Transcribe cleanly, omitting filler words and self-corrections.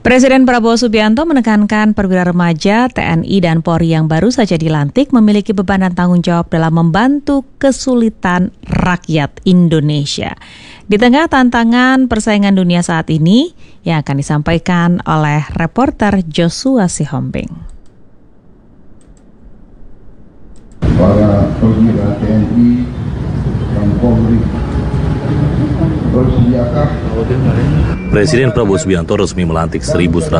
Presiden Prabowo Subianto menekankan perwira remaja, TNI, dan Polri yang baru saja dilantik memiliki beban dan tanggung jawab dalam membantu kesulitan rakyat Indonesia. Di tengah tantangan persaingan dunia saat ini, yang akan disampaikan oleh reporter Joshua Sihombing. Para perwira TNI dan Polri bersediakah? Presiden Prabowo Subianto resmi melantik 1.100